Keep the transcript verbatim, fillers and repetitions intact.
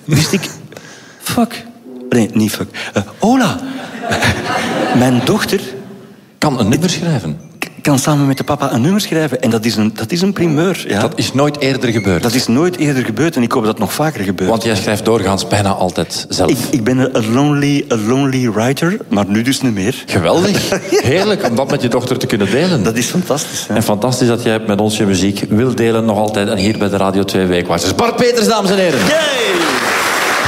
wist ik... Fuck. Nee, niet fuck. Uh, hola. Mijn dochter... Kan een nummer schrijven. Kan samen met de papa een nummer schrijven. En dat is een, dat is een primeur. Ja. Dat is nooit eerder gebeurd. Dat is nooit eerder gebeurd en ik hoop dat het nog vaker gebeurt. Want jij schrijft doorgaans bijna altijd zelf. Ik, ik ben een lonely, a lonely writer, maar nu dus niet meer. Geweldig. Heerlijk om dat met je dochter te kunnen delen. Dat is fantastisch. Ja. En fantastisch dat jij met ons je muziek wil delen nog altijd. En hier bij de Radio twee Weekwatchers. Bart Peters, dames en heren. Yay!